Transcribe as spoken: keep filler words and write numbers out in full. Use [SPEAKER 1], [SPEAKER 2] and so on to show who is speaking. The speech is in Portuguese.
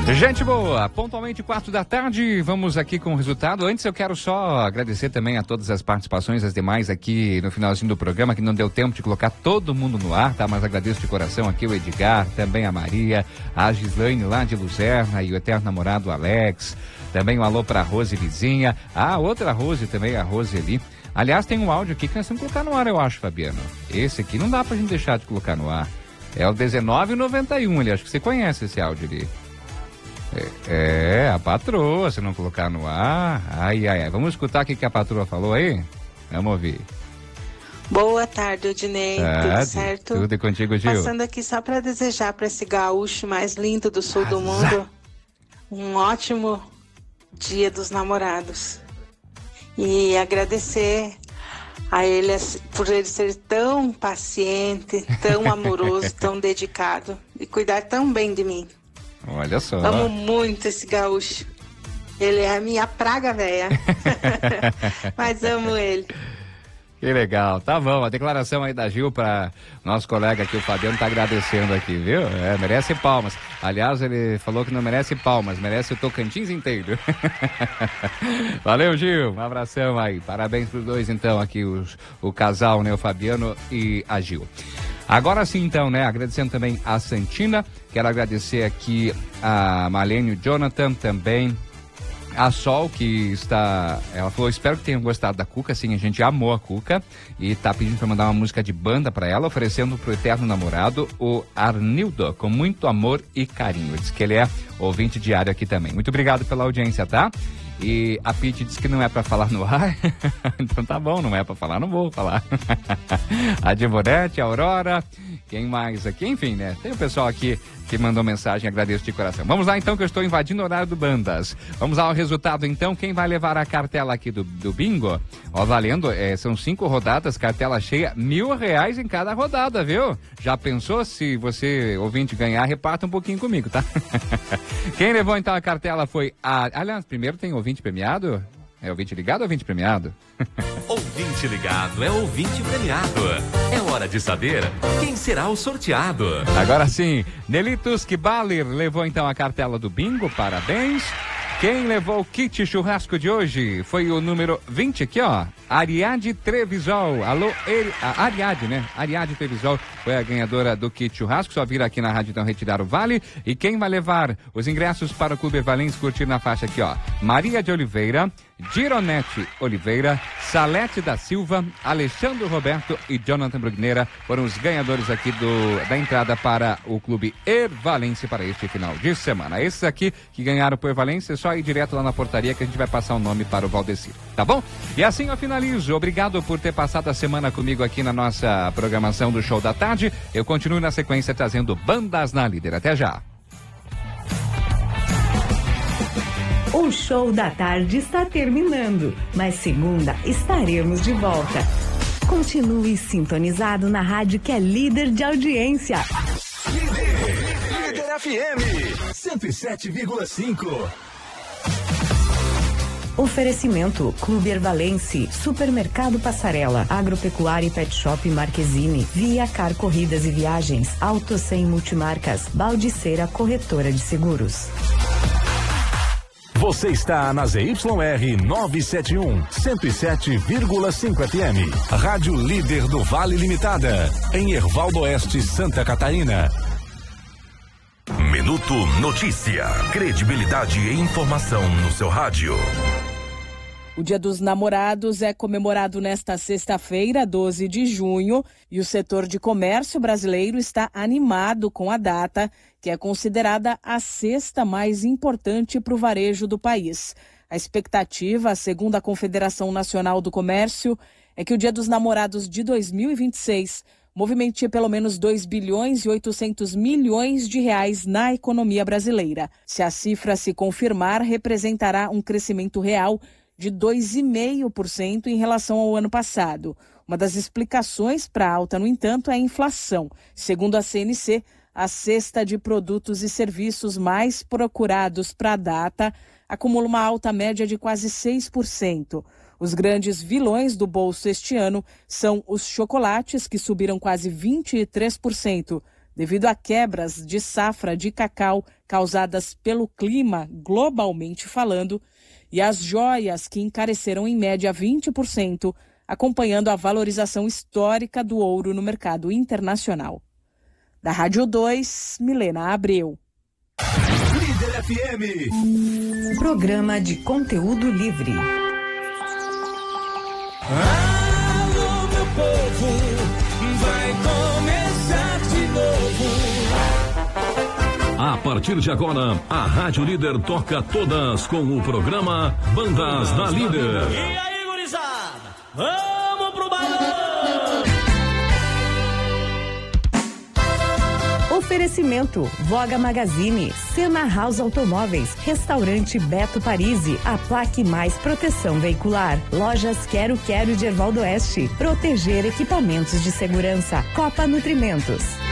[SPEAKER 1] Gente boa, pontualmente quatro da tarde, vamos aqui com o resultado. Antes eu quero só agradecer também a todas as participações, as demais aqui no finalzinho do programa, que não deu tempo de colocar todo mundo no ar, tá? Mas agradeço de coração aqui o Edgar, também a Maria, a Gislaine lá de Luzerna e o eterno namorado Alex, também um alô pra Rose Vizinha, a outra Rose também, a Rose ali. Aliás, tem um áudio aqui que nós temos que colocar no ar, eu acho, Fabiano. Esse aqui não dá pra gente deixar de colocar no ar. É o dezenove noventa e um, ali, acho que você conhece esse áudio ali. É, é, a patroa, se não colocar no ar. Ai, ai, ai. Vamos escutar o que, que a patroa falou aí? Vamos ouvir.
[SPEAKER 2] Boa tarde, Odinei.
[SPEAKER 1] Tarde.
[SPEAKER 2] Tudo certo?
[SPEAKER 1] Tudo e contigo, Gil?
[SPEAKER 2] Passando aqui só para desejar para esse gaúcho mais lindo do sul do mundo um ótimo Dia dos Namorados. E agradecer a ele por ele ser tão paciente, tão amoroso, tão dedicado e cuidar tão bem de mim.
[SPEAKER 1] Olha só.
[SPEAKER 2] Amo muito esse gaúcho. Ele é a minha praga velha. Mas amo ele.
[SPEAKER 1] Que legal. Tá bom. A declaração aí da Gil para nosso colega aqui, o Fabiano, tá agradecendo aqui, viu? É, merece palmas. Aliás, ele falou que não merece palmas, merece o Tocantins inteiro. Valeu, Gil. Um abração aí. Parabéns pros dois, então, aqui, os, o casal, né? O Fabiano e a Gil. Agora sim, então, né? Agradecendo também a Santina. Quero agradecer aqui a Marlene e o Jonathan também. A Sol, que está... Ela falou, espero que tenham gostado da Cuca. Sim, a gente amou a Cuca. E tá pedindo para mandar uma música de banda para ela, oferecendo pro eterno namorado, o Arnildo, com muito amor e carinho. Diz que ele é ouvinte diário aqui também. Muito obrigado pela audiência, tá? E a Pete disse que não é pra falar no ar. Então tá bom, não é pra falar, não vou falar. A Divorete, a Aurora, quem mais aqui? Enfim, né? Tem o pessoal aqui que mandou mensagem, agradeço de coração. Vamos lá então, que eu estou invadindo o horário do Bandas. Vamos ao resultado então, quem vai levar a cartela aqui do, do bingo? Ó, valendo, é, são cinco rodadas, cartela cheia, mil reais em cada rodada, viu? Já pensou? Se você, ouvinte, ganhar, reparta um pouquinho comigo, tá? Quem levou então a cartela foi a... Aliás, primeiro tem ouvinte premiado? É ouvinte ligado ou ouvinte premiado?
[SPEAKER 3] Ouvinte ligado é ouvinte premiado. É hora de saber quem será o sorteado.
[SPEAKER 1] Agora sim, Nelitos Kibalir levou então a cartela do bingo, parabéns. Quem levou o kit churrasco de hoje foi o número vinte aqui, ó. Ariade Trevisol. Alô, ele, a Ariade, né? Ariade Trevisol foi a ganhadora do kit churrasco. Só vir aqui na rádio então retirar o vale. E quem vai levar os ingressos para o Clube Ervalense curtir na faixa aqui, ó. Maria de Oliveira, Gironete Oliveira, Salete da Silva, Alexandre Roberto e Jonathan Brugneira foram os ganhadores aqui do, da entrada para o Clube Ervalense para este final de semana. Esses aqui que ganharam por Ervalense, é só ir direto lá na portaria que a gente vai passar o nome para o Valdecir, tá bom? E assim eu finalizo. Obrigado por ter passado a semana comigo aqui na nossa programação do Show da Tarde. Eu continuo na sequência trazendo Bandas na Líder. Até já.
[SPEAKER 4] O Show da Tarde está terminando, mas segunda estaremos de volta. Continue sintonizado na rádio que é líder de audiência.
[SPEAKER 5] Líder, Líder F M cento e sete vírgula cinco.
[SPEAKER 4] Oferecimento Clube Ervalense, Supermercado Passarela, Agropecuária e Pet Shop Marquezine, Via Car Corridas e Viagens, Auto Sem Multimarcas, Baldiceira Corretora de Seguros.
[SPEAKER 5] Você está na Z Y R novecentos e setenta e um, cento e sete vírgula cinco F M. Rádio Líder do Vale Limitada, em Ervaldo Oeste, Santa Catarina.
[SPEAKER 3] Minuto Notícia. Credibilidade e informação no seu rádio.
[SPEAKER 6] O Dia dos Namorados é comemorado nesta sexta-feira, doze de junho, e o setor de comércio brasileiro está animado com a data, que é considerada a sexta mais importante para o varejo do país. A expectativa, segundo a Confederação Nacional do Comércio, é que o Dia dos Namorados de dois mil e vinte e seis movimente pelo menos dois bilhões e oitocentos milhões de reais na economia brasileira. Se a cifra se confirmar, representará um crescimento real de dois vírgula cinco por cento em relação ao ano passado. Uma das explicações para a alta, no entanto, é a inflação. Segundo a C N C, a cesta de produtos e serviços mais procurados para a data acumula uma alta média de quase seis por cento. Os grandes vilões do bolso este ano são os chocolates, que subiram quase vinte e três por cento, devido a quebras de safra de cacau causadas pelo clima, globalmente falando, e as joias que encareceram em média vinte por cento, acompanhando a valorização histórica do ouro no mercado internacional. Da Rádio dois, Milena Abreu.
[SPEAKER 5] Líder F M.
[SPEAKER 4] Programa de conteúdo livre.
[SPEAKER 7] Alô, meu povo, vai começar de novo.
[SPEAKER 5] A partir de agora, a Rádio Líder toca todas com o programa Bandas da Líder.
[SPEAKER 7] E aí, gurizada, vamos pro balão!
[SPEAKER 4] Oferecimento, Voga Magazine, Sena House Automóveis, Restaurante Beto Parisi, a Plaque Mais Proteção Veicular, Lojas Quero Quero de Erval do Oeste, Proteger Equipamentos de Segurança, Copa Nutrimentos.